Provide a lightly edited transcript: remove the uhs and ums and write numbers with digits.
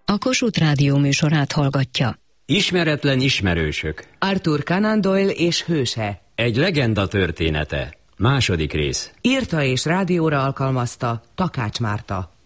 A Kossuth Rádió műsorát hallgatja. Ismeretlen ismerősök. Arthur Conan Doyle és hőse. Egy legenda története. Második rész. Írta és rádióra alkalmazta Takács Márta.